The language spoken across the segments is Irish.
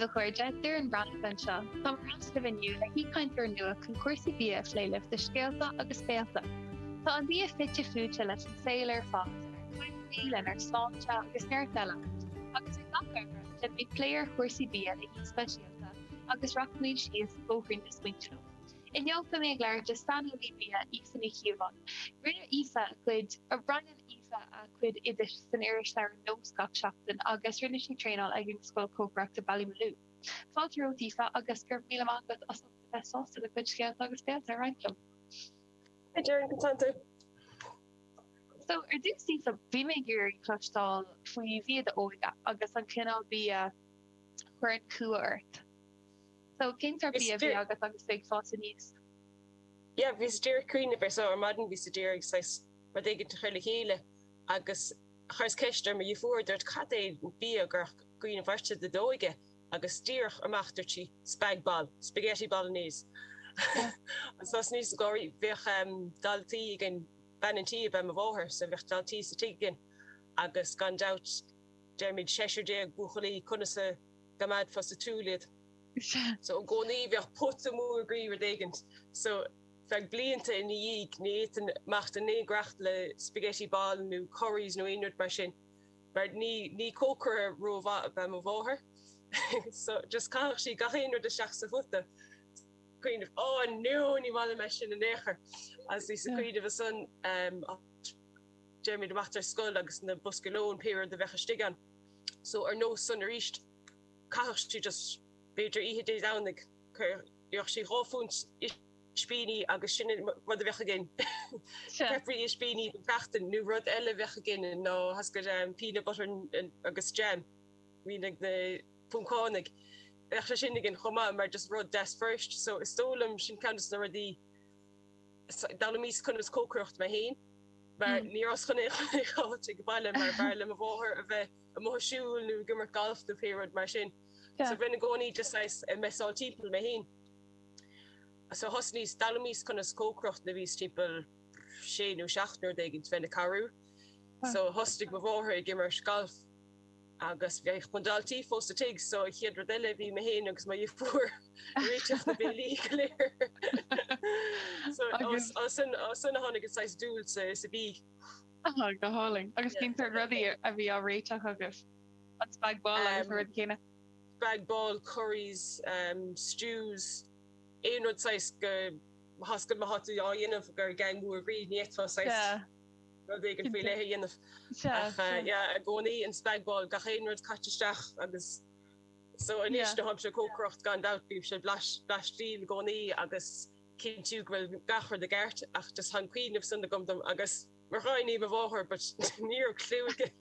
a chuirde dúr an brandban seo, Tá rasta viniu le hí caiintear nua chun cuasaí bia léileh de scéalta agus féalta. Tá an bia fitte fúte leis an saoir fá, chuí ar sláinte agus neirtile. Agus ag gachar le bhí léir cuasaí bia le hí speisialta agus rachnaí sios bógrin na swinchlo. In Jopa mé leir de stanlí bia ísan i chiúhan. Rinne isa chud a brannan isa a chud idir san iristeir nóscach seachtain agus rinne sin tréál ag an scoil cóbracht a Ballymaloo. Fáiltearó isa agus gur míle agad as besásta le chud scéalt agus béalt a reinlumm. Idir contenta. So dús isa bhí mé gur clostáil faoi bhíad óga agus an cinál bí chuir an cuairt. So Kintar be agus agus big fása níos. Ja, vis dear Queen ver so madden vis dear sais maar de te chuile héle agus chars kechter me je voor dat kat bí gur Queen verste de doige agus steer amachtertje spaghetti bolognese. Sos nu gori vich dalti gin banentí be me bhór sa vich daltí sa tegin agus gan dat dermid Cheshire de bucholí kunne se gamad fo sa túlid. So go ní bheith pot mór gríomh dégant. So feag blianta in dhéig ní macht an négracht le spaghetti ball nó curries nó inúd mar sin. Mar ní cócar róha be mo bhóthir. So just cáach sí gachéanú de seach sa futa. Queen of, oh no, ní bhla me sin an éair. As í sa cuiad of son Jeremy de Machter scoil agus na buscalón péir de bhecha stigan. So no son a ríist cáach sí just Beidir ihe dé danig joch sé ráfúnt spini agus sin wat de weggin. Peppery is spini prachten nu rud elle weggin en no has go peanut butter agus jam. Wie de punkánig. Ech sinnigin choma maar just rud des first, so is stolum sin kan na die dalmis kun kokrucht me heen. Maar ni as gan ik balle maar baile me voor a bheith a mo siúl nu gimmer golf de pe mar sin. So rinne goni just a mesal tipel me heen. So hosnís dalmis kun skókrocht na vís tipel sé nu 16 degin tvenne karú. So hostig me vorher gimmer golf agus veich pondaltí fós a tig, so hiedra delle vi me heen agus ma je voor réch na be léir. So sun hannig seis doel se bí. Go háling. Agus gintar rudi a bhí á réiteach agus an spagball agus ru chéine. Bag ball, curries, stews. Éonrod sais go hascad ma hatú á dhéanamh gur gangú ri níetfa sais. Rud gan fé léthe dhéanamh. A gcónaí an spagball gach éonrod catteteach agus so aníos do hab se cócrocht gan datbíh se blastíl gcónaí agus cinú gohfuil gachar de gceart ach just han cuiineh sunna gomdom agus mar ráinní ba bhóthir, but níor clúige.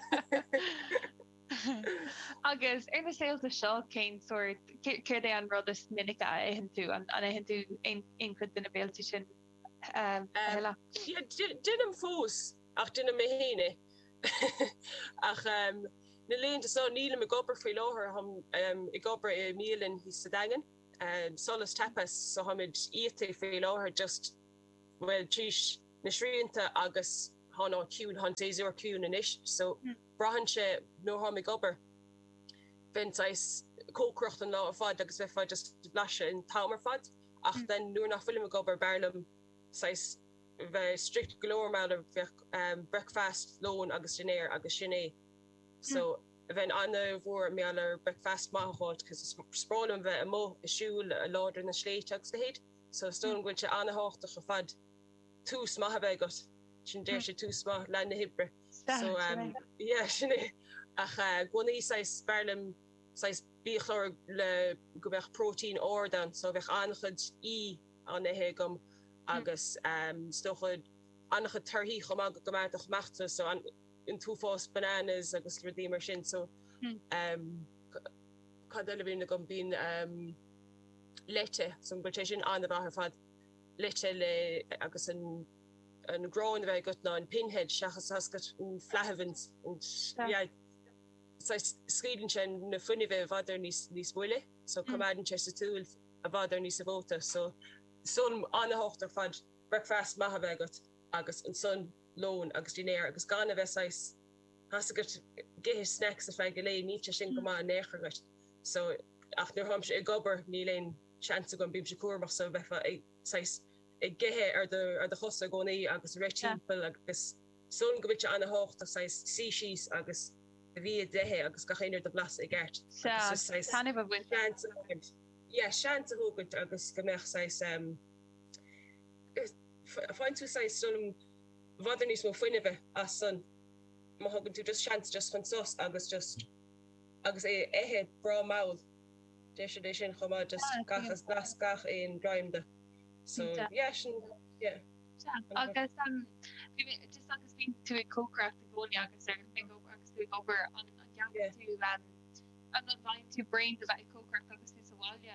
Agus ar na saoilta seo céin sort céir é an rud is minic a hen tú an hen tú ein chud duna béalta sin heile. Dinam fós ach duna mé héine ach na léonnta so níle me gobar fao láthir I gobar I mílin hí sa dagan solas tapas so hamid íte fao láthir just well tríis na sríanta agus háná ciún han téúir ciún in isis so brahan se nó ha me gobar vin sais cócrocht an lá a fad agus bheith just blase in tamer fad ach den nuair nach film me gobar barlam sais bheith strict glór me bheith breakfast lón agus sinnéir agus sinné so bheith anna bhór me an breakfast mááit cos sprálam bheith a mó isisiúil a láidir na sléit agus de héad so stone goil se anna háach a fad tús maithe bheith got sin déir se tús má le na hibre so sinné ach gona sais barlam sais bíchlór le go bheith protein ordan so bheith anchud an éhe gom agus stochud anchud tarhí chom go goach machta so in túfás bananas agus rudí mar sin so cadile bhína gom bín lete som go sin an bhar fad lete le agus an groin bheith gut ná an pinhead seachas hascat flahavins skriden sin na funni bheith bhadar níos buile so comádan se sa túil a bhadar níos sa bóta so sun anna hochtar fad breakfast maithe bheith gut agus an sun lón agus dinéir agus gan a bheith has got géhir snacks a feig go lé níte sin go má néchar gut so ach nu ham se gober ní lein chance go bim se cuamach so bhefa ag gethe ar de chosa gcónaí agus réitimpel agus son go bit an hocht a síís agus bhí dethe agus gachéidir de blas ag gert. Tanna bh sean a hógad agus gombeach fáin tú stom bhadar níos mó foiineh as san má hagann tú just sean just chun sos agus é éhe bra máil dé sin chumá just gachas glas gach éon draimde. So agus just agus bhín tú ag cócracht a gcóine agus agus tú gobar an tú an bhain tú brain a bheith cócracht agus tú saháile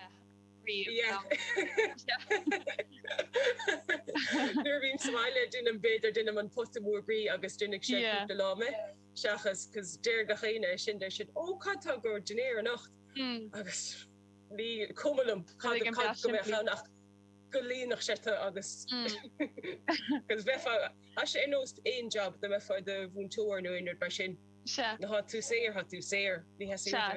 Nuair bhín saháile duna an beidir duna an posta mór brí agus duna sé de láme seachas cos déir gachéine sin de sin ó cattá gur dunéir an nacht agus ní cumlam go nach go líach sete agus gus bhefa sé inóst éon job de mefa de bhún túir nó inar bar sin na hat tú séir ní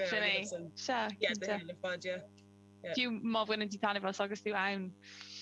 le fad Fiú má bhain tí tanna bh agus tú ann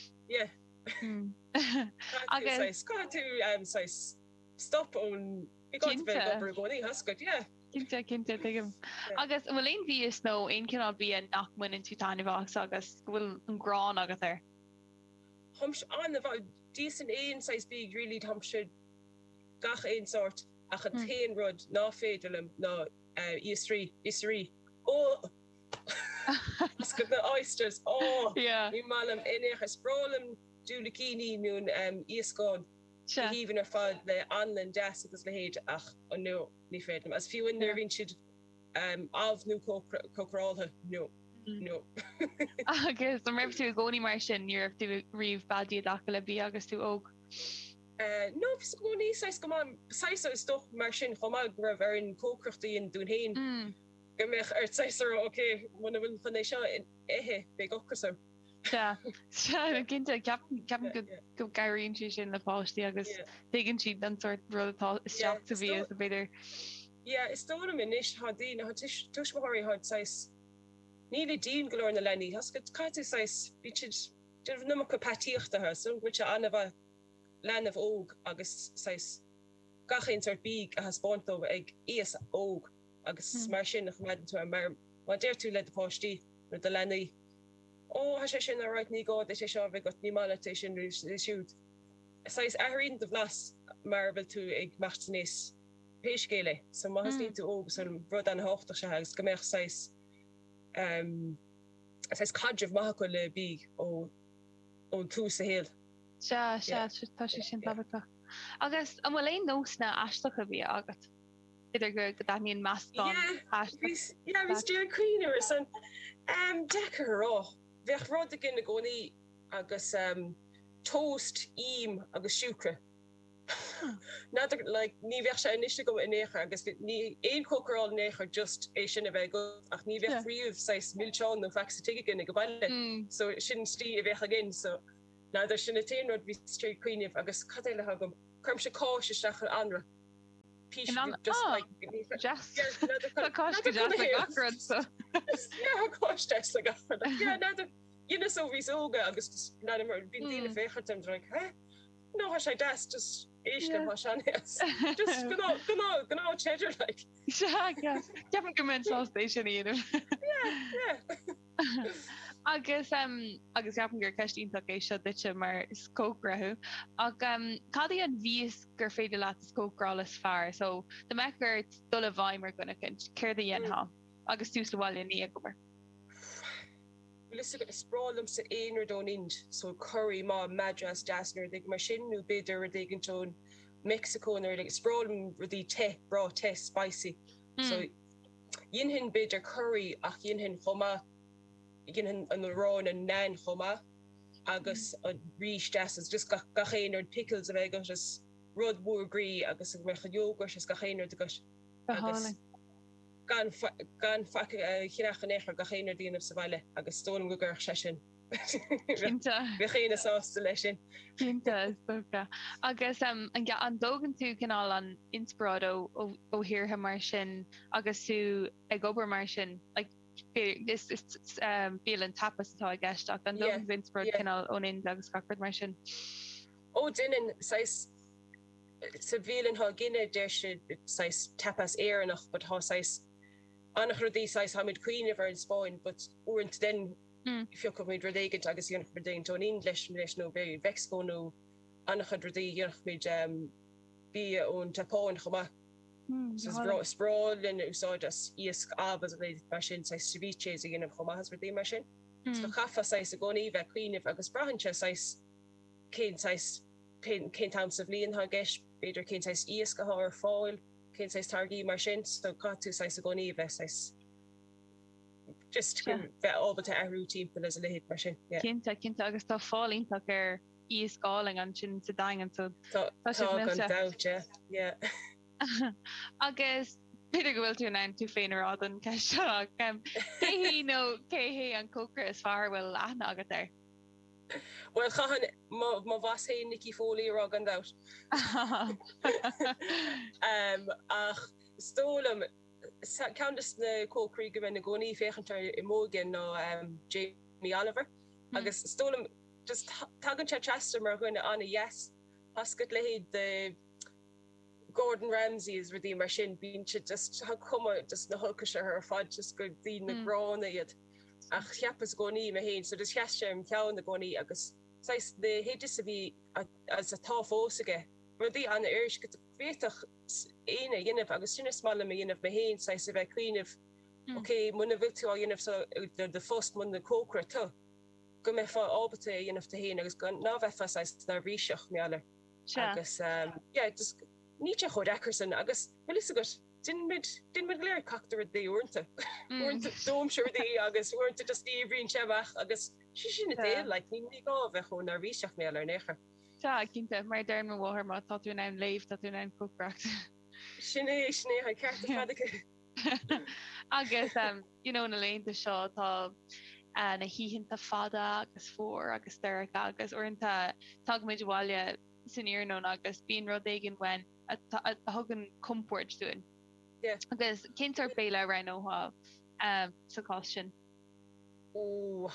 agus tú stop ón goí hascot Cinnte tuigim. Agus bhfuil éon bhí is nó aon cinál bí an nachmuin in tú tanna bh agus bhfuil an grán agus ar. Hums an bh decent éon sais big really hum should gach éon sort ach an tain rud ná féidirlim ná isrí ó go na oysters ní mallam inéach a sprálam dúlacíní nún íascáin híhann ar fad le anlan deas agus le héad ach an nó ní féidirlim as fiúin nervhín siad ábhnú cócráltha nó. No. Agus an raibh tú gcónaí mar sin níor tú riomh badí dacha le bí agus tú óg. No gcónaí go stoch mar sin chomá raibh ar an cócrochtaí dún héin go meich ar oké muna bhfuil fan seo éhe be gochasam. Cinnte ceapan go gaiiríonn si sin le páistí agus tuigann siad an sort rudtá isteach a bhí a beidir. Is tóna min inis hadí na tuismthirí had Níle dín golóir na lení, has go caiú bit num go patíochtathe sun bute anna bh lenah óg agus gachéint ar bíg a haspóntó ag íos óg agus mar sin nach mean tú mar má déir tú le apátí nu de lení. Ó ha sé sin a right ní gá sé seo bh got ní máte sin siút. Sais aín de blas mar bfuil tú ag martanéis péiscéile, so má has ní tú óg san rud an háach se agus gombeach 6 cadreh maith go le bí ó tú sa héal. Tá sé sin tabhacha. Agus an bhfuil éon nósna aisteach a bhí agat. Idir go daíon meascán hís dear cuioine san dechar rá. Bheith rud a gin na gcónaí agus toast, im agus siúcra. Ní bheith sé iniste go inéchar agus ní éon cócráil néchar just é sin a bheith go ach ní bheith riomh 6 millán nó fecha tuigin go bhaile, so sin tí a bheith agin so náidir sin na téanrod bhí stré cuioineh agus cadéile go chum se cáis isteach anra. Dhéine so bhí óga agus ná mar bhín tíle féchatim no ha sé das just éisle mar sean just gná cheidir like. Ceapan go mentáéis íanam. Agus ceapan gur ceistínta é seo duite mar scócrathú ag cadí an bhíos gur féidir leat scócrálas fearr, so de megur dul a bhaim mar gona céir a dhéaná agus tú bháil ní a gobar. Sprálam sa éonar don ind, so curry má Madras dasnar dig mar sin nó beidir a dig an tón Mexico nar dig sprálam rudí te bra te spicy. So dhéann beidir curry ach dhéann chomá dhéann an rán an nan chomá agus a rís das just gachéinar pickles a bheith agus rud mór grí agus a mecha yogur is gachéinar agus gan chinachan échar gachéinar díanamh sa bhaile agus tónam go gur sé sin. Bhchéine sásta lei sin. Cínta istócha. Agus an dógan tú cinál an inspirado ó hirirthe mar sin agus tú ag obair mar sin, is bílan tapas tá gceisteach an dom Vinsbrod cinál ónin agus gachard mar sin. Ó duine sa bhílan há gine deir se tapas éannach, but há annach rudí hamid Queen of in Spain, but orint den fio kom mid rodégent agus dionach verdéint on English leis no be Vexco no annach rudí dionach mid bí on tapáin choma. Sprawl in úsáidas íosc abas a bheith mar sin ceviche a gginmh chomá has rudí mar sin. So chafa a gcóí bheith Queen agus brahanse cén tam sa bblion ha geis beidir cén íosc a ar fáil, cén targaí mar sin, so catú a gcóí bheith just bheith ábalta ahrú timp as a lehéad mar sin. Cinnta agus tá fáilíntaach ar íoscáling an sin sa daingan so tá an daute, yeah. Agus Peter go bhfuil tú ná tú féinrá an ceisteach céhí nó céhé an cócra is fear bhfuil aithna agat ar. Well chahan má bhas hé Nicky Foley rá an dat. Ach stólam Countess na cócraí go na gcónaí féchantar I mógin nó Jamie Oliver agus stólam just tagan se chester mar gine anna yes hascot lehéad de Gordon Ramsay is rudí mar sin bín si just cuma just na hoca se ar fad just go dtí na grána iad ach chiapas gcónaí a héin, so dus cheistem ceann na gcónaí agus de héidir sa bhí as a tá fósaige rudí anna iris go bhéach éine dhéanamh agus sinna smála a dhéanamh na héin sa bheith cuiineh oké muna bhil tú a dhéanamh de fós mun na cócra tu go mé fá ábata dhéanamh de héin agus gan ná bheitfa na ríiseach meala agus just níte chod Eckerson agus is go din mid léir cachtar dé ornta ornta domsúir dé agus ornta just íhrín sebach agus si sin dé le ní gá bheith chun na ríiseach meala necha. Tá cinnta mar derm bhhar má tá tú an léh tá tú an copracht. Sinné ha ceart fada. Agus na lénta seo tá na híhinnta fada agus fór agus deire agus orintanta tag méid bháile san íarnó agus bíon rodéigen wen a thugan comport dúin. Agus cintar béile ra nóá sa cá sin. Ó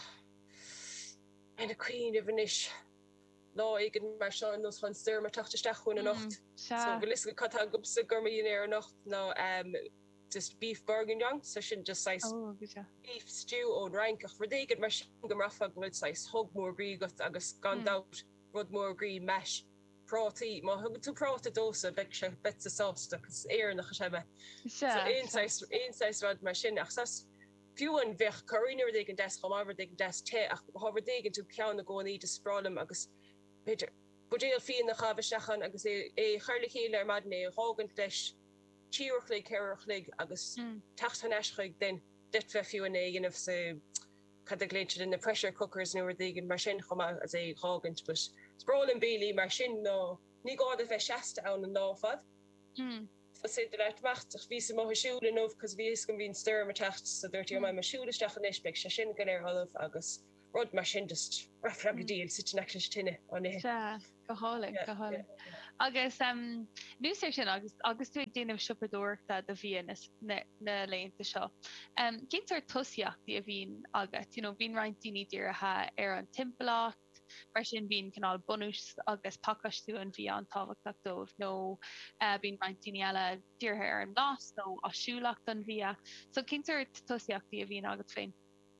ina Queen of Vanish. No, igen mar sean nos van stur mar tachttesteach chun a nacht. So golis go cat go sa gomíon ar nacht no just beef bourguignon, so sin just beef stew ón rankach verdégad mar sin go rafa goid sais hog mór brí got agus gandát rud mór grí mesh prátí má thug tú práta dósa beh se bet sa sásta agus éar nach sebe. So éonáis rud mar sin ach sas fiú an bheith choíir d an des chomar d des te ach hádégin tú cean na gcóí de sprálam agus Peter, budéal fi na chabhechan agus é chuirla chéile ar madné hágant leis tíorchlig ceirchlig agus tachthaneischuig den dit bheith fiúna dhéanamh sa cadagléinte in na pressure cookers nuair dgan mar sin chuma as é hágant bus. Sprálan bélí mar sin nó ní gáda bheith seasta an an náfad. Tá sé de leitmachtach ví sem má siúla nóh cos vís gom vín stir mar techt sa dúirtí mai mar siúlaisteach an isbeig se sin gan ar halah agus rud mar sin just rafragadíil si tinne an go hála. Agus núsir sin agus tú déanamh sipadúirta a bhíon na léonnta seo. Gintar tusiaachtaí a bhín agat, bhín reintíní díirithe ar an timpplacht, mar sin bhín canál bonús agus pakasú an bhí an táhachtach dómh nó bhín reintíine eile díirthe ar an nás nó asúlacht an bhí. So gintar tusiaachtaí a bhín agat féin.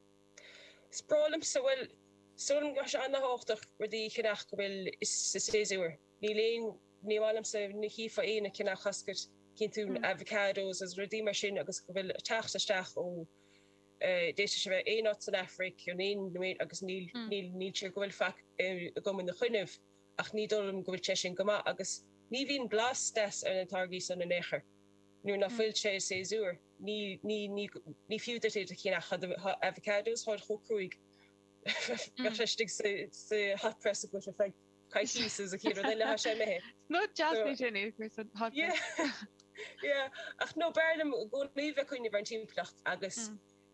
Sprálam sa bhfuil son gas anna háach rudí chinach go bhfuil is sa séúir. Ní léon níhálam sa na hífa éana cinach chascut cin tú avocados as rudí mar sin agus go bhfuil tachtasteach ó déiste se bheith éát san Afric an éon agus níl se go bhfuil fa gomin na chuineh ach ní dóm go bhfuil te sin goma agus ní bhín blas des ar an targaí san na néchar. Nuair na fuil sé séúir. Ní fiúda a chéach avocados há chocrúig stig sa hot press go fe caiísus a chéir le ha sé mé. No jazz sin hot. Ach nó bearlam go léh chuinine bar timpplacht agus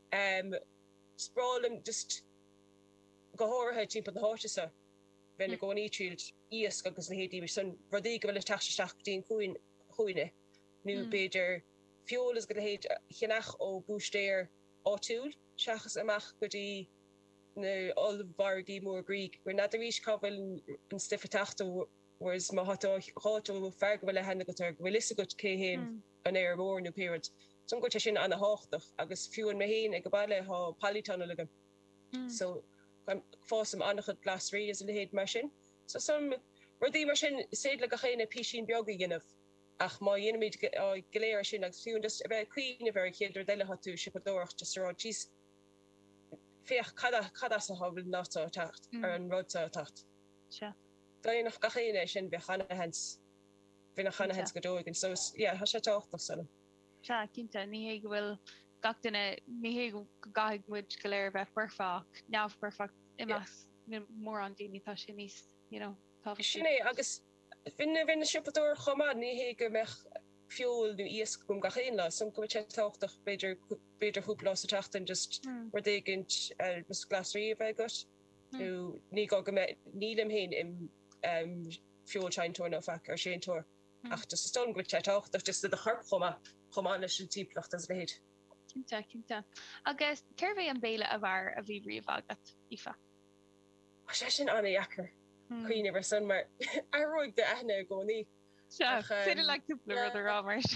sprálam just goháthe timp na háisa ben na gcóí tríild íos agus na hédí san rodí go bhfuil taisteach dín chuine nu beidir fiol is go héid chinach ó bústéir áúil seachas amach gotí na olbhargaí mór Greek, gur na a rís cabfuil an stifa tachta whereas má hátó ferg bhfuil hena go bhfuil is go cé héin an éar mór nó period. So go sin anna háchtach agus fiúin me héin ag go bailile há palitána legan. So fásam annachchud glasrí is le héad mar sin. So some rudí mar sin séad le go chéine písin beagga ginmh ach má dhéanaid goléir sin agus fiún just a bheith cuioine bhar chéidir deile hatú sipadóach just rá tíos féoch cada sa habl nátá tacht ar an rudtá tacht. Daí nach ga chéine sin bheith chana hens go dóigin, so ha sé táchtach sanna. Se cinnta ní go bhfuil gach duine ní go gaigh muid go léir bheith perfach neamh perfach imas mór an daoine tá sin níos sinné agus vinne sipadúir chomá ní hé go meach fiúil nó íos gom ga chéin lá, som go táchtach beidir húplá a tachtain just mar dégint mus glasrí a bheith got nó ní go nílim héin im fiúltein túna fa ar sé túir ach just sto go táchtach just a charp chomá leis an típlacht as lehéid. Cinnta. Agus ceirvé an béile a bhar a bhí riomh agat ifa. sé sin anna dhechar chuoine bhar san mar aróig de aithne gcónaí. Féidir le cúpla a rá mar.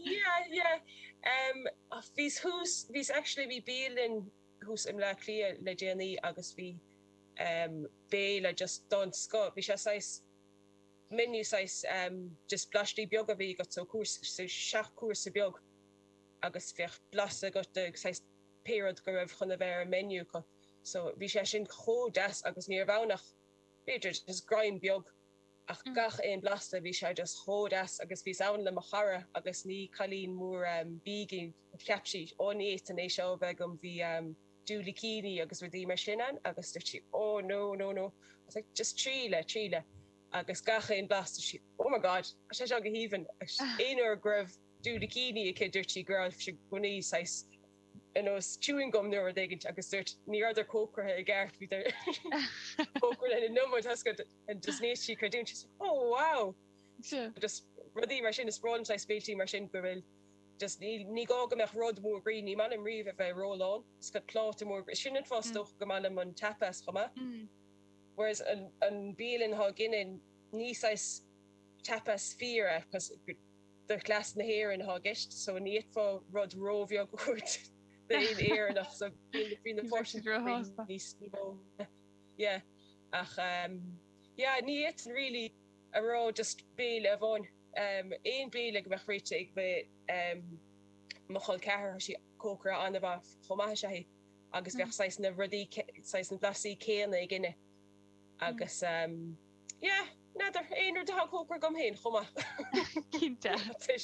Vís actually bhí béalinn hús im le clia le déanaí agus bhí béile just don scot. Bhí sé 6 menu 6 just blastí beag a bhí got so seach cuasa beag agus bheith blasa got 6 period go raibh chuna bheith menu go. So bhí sé sin chodas agus níor bhnach beidir just graim beag ach gach éon blasta bhí sé just chodas agus bhí saoin le machara agus ní chalín mór bígin ceapsí ónéit an é seo bheith gom bhí dúla cíní agus bhí mar sinan agus dúirtí no. I was like, just tríle. Agus gacha in blasta si, oh my god, sé se go híhan éonar gribh dúla cíní a cidirtí gribh si gonaí 6 in os chewing gum nuair a dégint agus dúirt ní idir cócrathe i gceart bhí cócra le numid hascad an just níos si chuún si oh wow. Just rudí mar sin is spráin sa spéití mar sin go bhfuil just ní gága meach rud mór grí ní man an riomh a bheith róláin, is go pláta mór sin an fástoch go man an tapas chuma. Whereas an bílinn há ginin níos tapas fíra cos the class na héir an há gist, so níiad fá rud róbheag gúirt the éar nach so bhí na fortune níos níbó. Ach níiad really a rá just béle a bháin éon béle go bheith réite ag bheith mochail cethir si cócra anna bh chomaithe sé hí agus bheith 6 na rudí 6 na blasaí céanna i gine. Agus nadidir éonar de cócra gom héin chuma. Cinnta.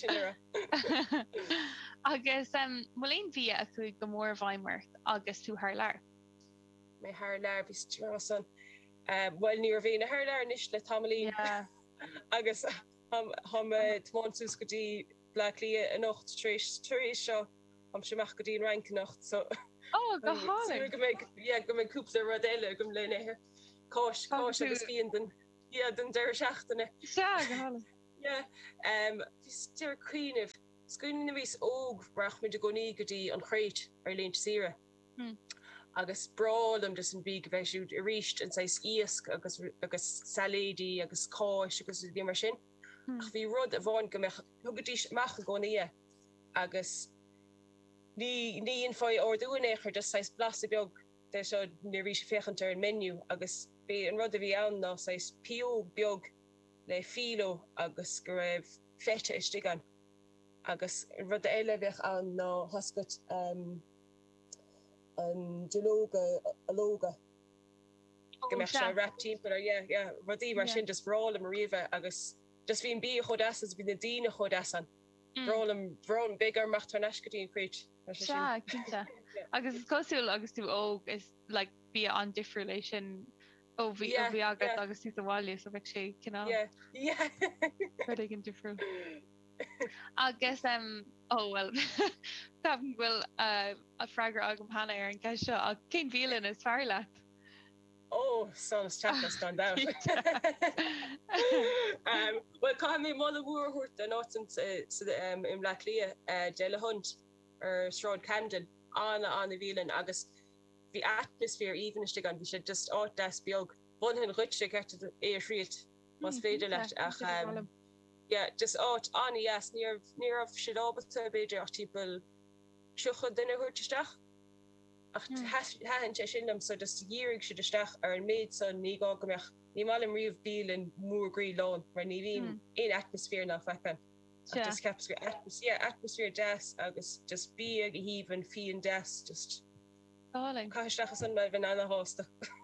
Agus mlíon bhí a chuig go mór bhaimart agus tú th leir. Mé th leir bhí san bhil níor bhí na th leir níos le tamlín agus tmáús gotí le lia a nocht tríéis seo am semach go dtíon rank nacht so go hála go mé cúpla rodéile gom lénéthe cáis agus bhíon den deir seachtainna. Bhís tíar cuiineh scuine bhís óg brach mu de goní gotí an chréit ar léint sire. Agus bralam dus an big bheisiúd a ríist an sais íasc agus salédí agus cáis agus bhí mar sin. Ach bhí rud a bháin go thugadtí meach a gcónaí agus ní on fáid orúnéchar just sais blasta beag de seo ní rí féchantar an menu agus bé an rud a bhí an ná sais pio beag le filo agus go raibh fete istigan agus rud eile bheith an ná hoscat an dilóga go me se rap team rudí mar sin just brawl am riomh agus just bhíon bí chodas bhí na dína chodasan brawl bigger machtar neiscatí creit. Agus is cosúil agus tú óg is like bí an difriúlé sin ó bhí agat agus tú bháile so bheith sé cinál chuig an difriú. Agus well Tá bhfuil a freigar agam hana ar an ceisio a cén bhílann is fear leat. Sonas teachtas stand out. Well cá mé mála bhuairthirt an áitin im le lia de le hunt ar Sráid Camden an bhílan agus bhí atmosfér íhanistig an bhí sé just áit des beag bun hin rute get é riit was féidir leat ach just áit an yes níor of si ábata beidir ach típil siúcha duine chuirteisteach ach hahan sé sinlam so just dírig si deisteach ar an méid san ní gá gomeach ní mal an riomh bíl in múrgrí lán mar ní bhíon é atmosfér nach fechan. Just atmosphere des agus just bí a híhan fi an des just caiisteachchas an me anna hásta.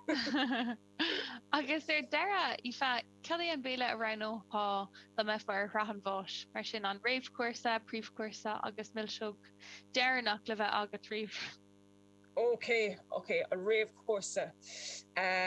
Agus deire i fe ceí an béle a ranóá le me far rahan bháis mar sin an raibh cuasa, príomhcuasa agus millseog deannach le bheith agat tríomh. Okay, a raibh cuasa.